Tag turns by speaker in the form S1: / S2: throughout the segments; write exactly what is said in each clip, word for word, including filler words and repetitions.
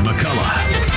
S1: McCullough.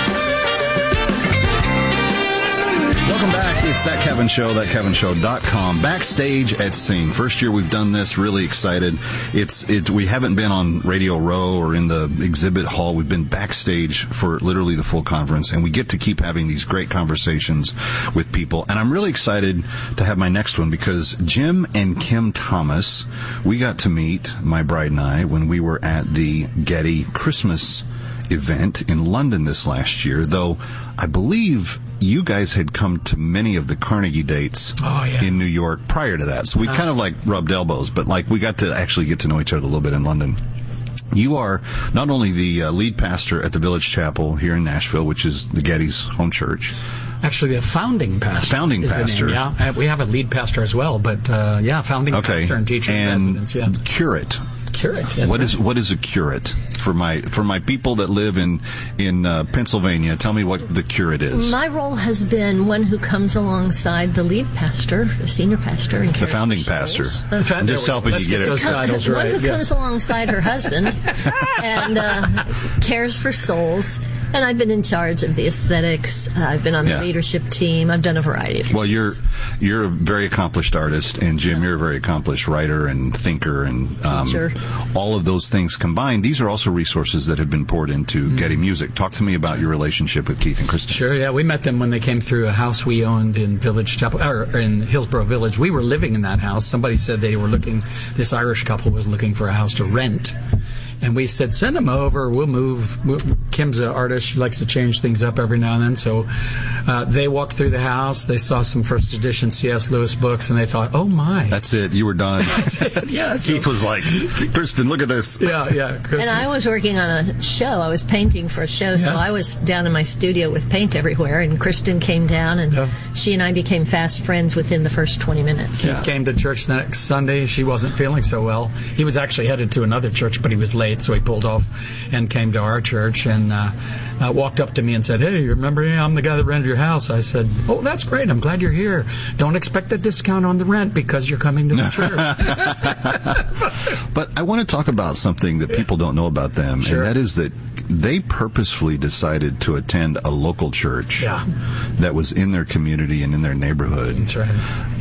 S2: Welcome back. It's That Kevin Show, that kevin show dot com. Backstage at Sing. First year we've done this. Really excited. It's it. We haven't been on Radio Row or in the exhibit hall. We've been backstage for literally the full conference, and we get to keep having these great conversations with people. And I'm really excited to have my next one because Jim and Kim Thomas, we got to meet, my bride and I, when we were at the Getty Christmas event in London this last year, though I believe you guys had come to many of the Carnegie dates
S3: oh, yeah.
S2: in New York prior to that. So we uh, kind of like rubbed elbows, but like we got to actually get to know each other a little bit in London. You are not only the uh, lead pastor at the Village Chapel here in Nashville, which is the Getty's home church.
S3: Actually, the founding pastor.
S2: Founding
S3: is
S2: pastor.
S3: The name, yeah, we have a lead pastor as well, but uh, yeah, founding
S2: okay.
S3: pastor and teaching
S2: and
S3: residence. Yeah,
S2: curate.
S3: Curate.
S2: What is what is a curate for my for my people that live in in uh, Pennsylvania? Tell me what the curate is.
S4: My role has been one who comes alongside the lead pastor, the senior pastor, and
S2: the founding pastor.
S4: Uh,
S2: I'm just helping
S3: Let's
S2: you get,
S3: get
S2: it.
S3: those titles right.
S4: One who
S3: yeah.
S4: comes alongside her husband and uh, cares for souls. And I've been in charge of the aesthetics. Uh, I've been on the
S2: yeah.
S4: leadership team. I've done a variety of things.
S2: Well, you're you're a very accomplished artist, and Jim, you're a very accomplished writer and thinker, and um,
S4: Teacher.
S2: all of those things combined. These are also resources that have been poured into mm. Getty Music. Talk to me about your relationship with Keith and Kristen.
S3: Sure, yeah. We met them when they came through a house we owned in Village Chapel, or in Hillsborough Village. We were living in that house. Somebody said they were looking, this Irish couple was looking for a house to rent. And we said, send them over. We'll move. We'll, Kim's an artist. She likes to change things up every now and then. So uh, they walked through the house. They saw some first edition C S Lewis books, and they thought, oh, my.
S2: That's it. You were done.
S3: That's it. Yeah, so,
S2: Keith was like, Kristen, look at this.
S3: Yeah, yeah. Kristen.
S4: And I was working on a show. I was painting for a show, yeah. so I was down in my studio with paint everywhere, and Kristen came down, and yeah. she and I became fast friends within the first twenty minutes.
S3: Keith yeah. came to church the next Sunday. She wasn't feeling so well. He was actually headed to another church, but he was late. So he pulled off and came to our church and uh, uh, walked up to me and said, hey, you remember me? I'm the guy that rented your house. I said, oh, that's great. I'm glad you're here. Don't expect a discount on the rent because you're coming to the church.
S2: But I want to talk about something that people don't know about them,
S3: sure.
S2: and that is that they purposefully decided to attend a local church
S3: yeah.
S2: that was in their community and in their neighborhood.
S3: That's right.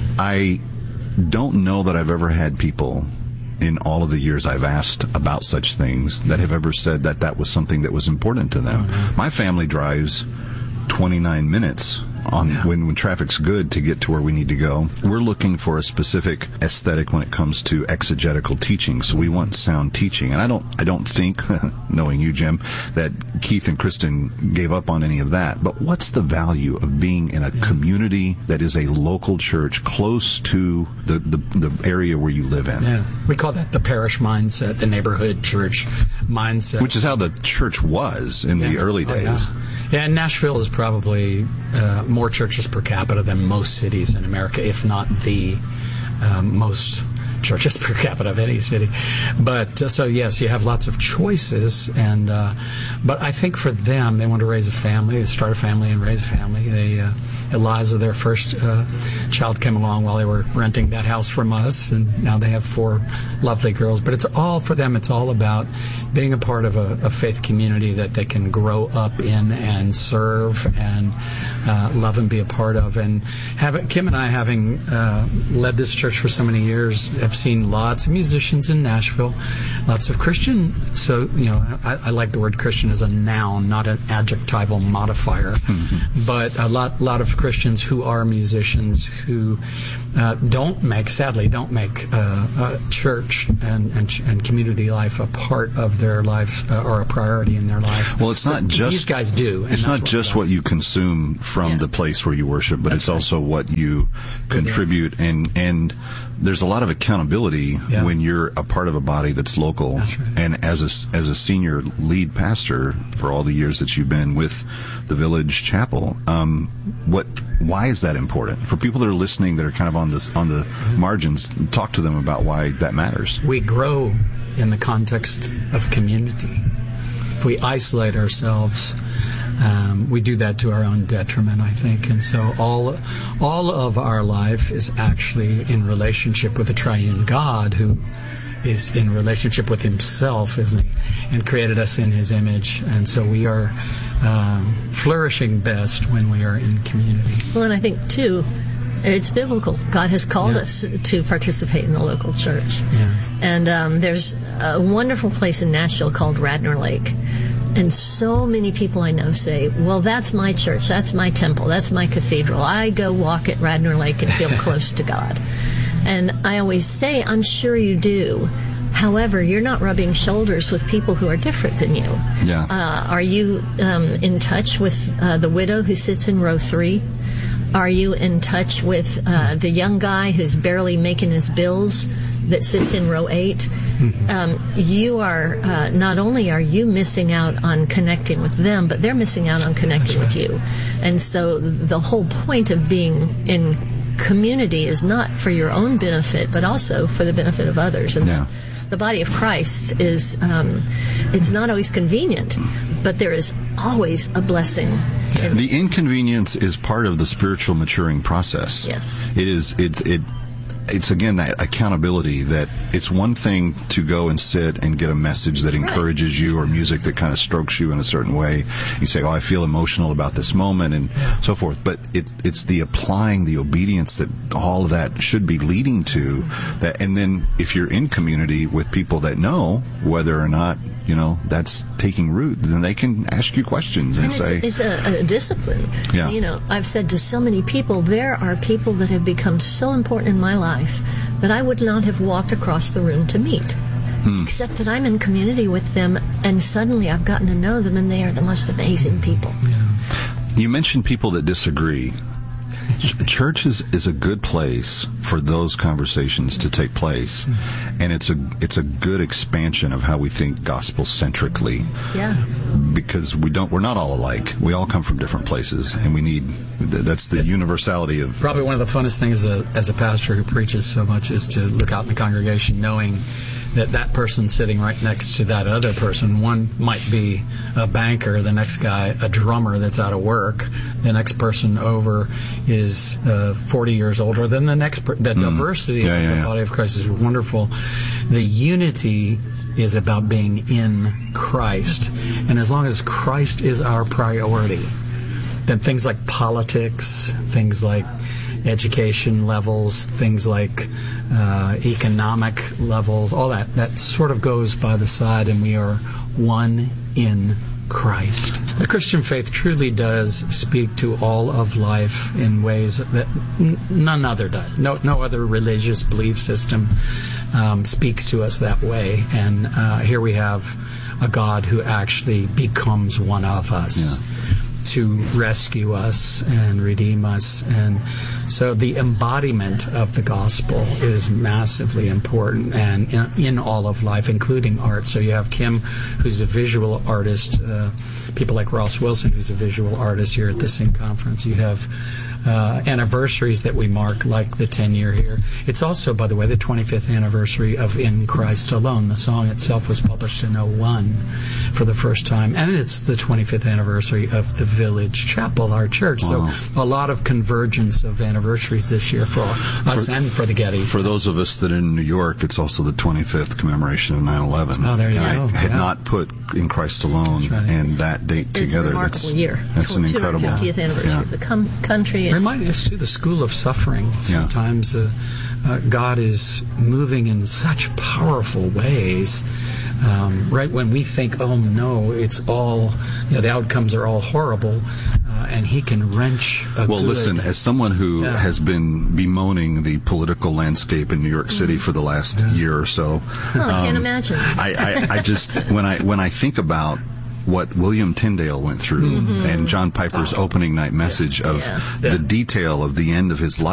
S2: I don't know that I've ever had people in all of the years I've asked about such things that have ever said that that was something that was important to them.
S3: Oh, no.
S2: My family drives twenty-nine minutes on
S3: yeah.
S2: when, when traffic's good to get to where we need to go. We're looking for a specific aesthetic when it comes to exegetical teaching, so we want sound teaching. And I don't I don't think, knowing you, Jim, that Keith and Kristen gave up on any of that. But what's the value of being in a yeah. community that is a local church close to the, the, the area where you live in?
S3: Yeah. We call that the parish mindset, the neighborhood church mindset.
S2: Which is how the church was in yeah. the early days.
S3: Oh, yeah. Yeah, and Nashville is probably uh, more churches per capita than most cities in America, if not the um, most churches per capita of any city. But uh, so yes, you have lots of choices, and uh, but I think for them, they want to raise a family, they start a family and raise a family. They uh, Eliza, their first uh, child, came along while they were renting that house from us, and now they have four lovely girls. But it's all, for them, it's all about being a part of a, a faith community that they can grow up in and serve and uh, love and be a part of. And having, Kim and I, having uh, led this church for so many years, have seen lots of musicians in Nashville, lots of Christian. So, you know, I, I like the word Christian as a noun, not an adjectival modifier. Mm-hmm. But a lot, lot of Christians who are musicians who uh, don't make, sadly, don't make uh, uh, church and, and and community life a part of their life uh, or a priority in their life.
S2: Well, it's
S3: so
S2: not just
S3: these guys do. And
S2: it's not
S3: what
S2: just what you consume from
S3: yeah.
S2: the place where you worship, but
S3: that's
S2: it's
S3: right.
S2: also what you contribute, and and there's a lot of accountability
S3: yeah.
S2: when you're a part of a body that's local.
S3: That's right.
S2: And as a as a senior lead pastor for all the years that you've been with the Village Chapel, um, what why is that important for people that are listening that are kind of on this on the mm-hmm. margins? Talk to them about why that matters.
S3: We grow in the context of community. If we isolate ourselves, um, we do that to our own detriment, I think. And so all all of our life is actually in relationship with the triune God who is in relationship with himself, isn't he? And created us in his image. And so we are um, flourishing best when we are in community.
S4: Well, and I think, too, it's biblical. God has called
S3: Yeah.
S4: us to participate in the local church.
S3: Yeah.
S4: And um, there's a wonderful place in Nashville called Radnor Lake. And so many people I know say, well, that's my church, that's my temple, that's my cathedral. I go walk at Radnor Lake and feel close to God. And I always say, I'm sure you do. However, you're not rubbing shoulders with people who are different than you.
S2: Yeah.
S4: Uh, are you um, in touch with uh, the widow who sits in row three? Are you in touch with uh, the young guy who's barely making his bills that sits in row eight? Um, you are, uh, not only are you missing out on connecting with them, but they're missing out on connecting with you. And so the whole point of being in community is not for your own benefit, but also for the benefit of others. And
S2: Yeah.
S4: the body of Christ is, um, it's not always convenient, but there is always a blessing. in-
S2: The inconvenience is part of the spiritual maturing process.
S4: Yes.
S2: It is, it's, it, it's again that accountability that it's one thing to go and sit and get a message that encourages you or music that kind of strokes you in a certain way. You say, oh, I feel emotional about this moment and so forth. But it, it's the applying, the obedience that all of that should be leading to that. And then if you're in community with people that know whether or not, you know, that's taking root, then they can ask you questions and,
S4: And
S2: say,
S4: it's, it's a, a discipline.
S2: Yeah.
S4: You know, I've said to so many people, there are people that have become so important in my life that I would not have walked across the room to meet.
S2: Hmm.
S4: Except that I'm in community with them, and suddenly I've gotten to know them, and they are the most amazing people.
S2: you mentioned people that disagree. Ch- Church is, is a good place for those conversations to take place, and it's a it's a good expansion of how we think gospel centrically.
S4: Yeah.
S2: Because we don't we're not all alike. We all come from different places, and we need that's the universality of
S3: Probably one of the funnest things as a, as a pastor who preaches so much is to look out in the congregation knowing that that person sitting right next to that other person, one might be a banker, the next guy a drummer that's out of work, the next person over is uh, forty years older than the next per- the diversity
S2: Yeah,
S3: of
S2: yeah,
S3: the
S2: yeah.
S3: body of Christ is wonderful. The unity is about being in Christ, and as long as Christ is our priority, then things like politics, things like education levels, things like uh, economic levels, all that, that sort of goes by the side, and we are one in Christ. The Christian faith truly does speak to all of life in ways that n- none other does. No, no other religious belief system um, speaks to us that way. And uh, here we have a God who actually becomes one of us.
S2: Yeah.
S3: To rescue us and redeem us. And so the embodiment of the gospel is massively important and in, in all of life, including art. So you have Kim, who's a visual artist, uh, people like Ross Wilson, who's a visual artist here at the Sing Conference. You have uh, anniversaries that we mark, like the ten-year here. It's also, by the way, the twenty-fifth anniversary of In Christ Alone. The song itself was published in oh one for the first time, and it's the twenty-fifth anniversary of the Village Chapel, our church.
S2: Wow.
S3: So a lot of convergence of anniversaries this year for us
S2: For-
S3: and for the Gettys.
S2: For those of us that are in New York, it's also the twenty-fifth commemoration of nine eleven.
S3: Oh, there you
S2: And
S3: go.
S2: I had
S3: Yeah.
S2: not put In Christ Alone
S3: That's right.
S2: and that date
S4: It's
S2: together.
S4: a remarkable
S2: that's,
S4: year.
S2: That's an incredible.
S4: two hundred fiftieth anniversary
S2: Yeah.
S4: of the com- country. It's,
S3: Remind us too the school of suffering. Sometimes uh, uh, God is moving in such powerful ways. Um, right when we think, oh no, it's all, you know, the outcomes are all horrible, uh, and He can wrench a
S2: Well,
S3: good.
S2: listen, as someone who
S3: Yeah.
S2: has been bemoaning the political landscape in New York City for the last year or so,
S4: oh, I can't imagine.
S2: I, I, I just when I when I think about what William Tyndale went through and John Piper's opening night message of
S4: Yeah.
S3: Yeah.
S2: the detail of the end of his life.